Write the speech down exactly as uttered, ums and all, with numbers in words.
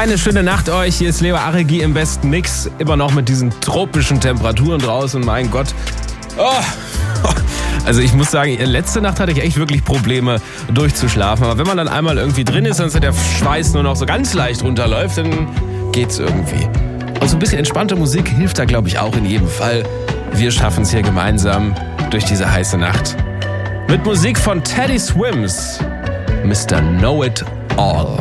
Eine schöne Nacht euch. Hier ist Leo Aregi im besten Mix. Immer noch mit diesen tropischen Temperaturen draußen. Mein Gott. Oh. Also ich muss sagen, letzte Nacht hatte ich echt wirklich Probleme durchzuschlafen. Aber wenn man dann einmal irgendwie drin ist, dann ist der Schweiß nur noch so ganz leicht runterläuft, dann geht's irgendwie. Und so ein bisschen entspannte Musik hilft da, glaube ich, auch in jedem Fall. Wir schaffen es hier gemeinsam durch diese heiße Nacht. Mit Musik von Teddy Swims. Mister Know It All.